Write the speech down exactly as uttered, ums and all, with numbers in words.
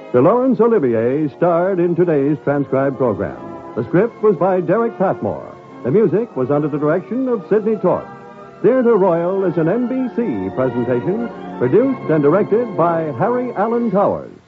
Sir Laurence Olivier starred in today's transcribed program. The script was by Derek Patmore. The music was under the direction of Sidney Torch. Theatre Royal is an N B C presentation, produced and directed by Harry Allen Towers.